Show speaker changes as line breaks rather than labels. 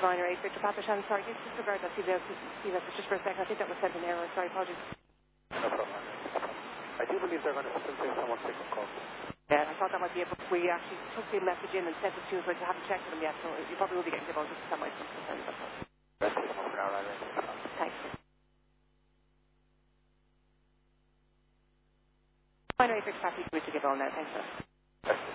Minor 8 Victor Papa Shannon, sorry, just disregard that see that just for a second. I think that was sent in error. Sorry, apologies.
No problem. I do believe they're going to facilitate someone taking calls.
Yeah, I thought that might be it, but we actually took the message in and sent it to you, but you haven't checked with them yet, so you probably will be getting the bonus at some point.
That's it for now, right?
Thanks. Minor 8 Victor Papa, you to give on now. Thanks, sir.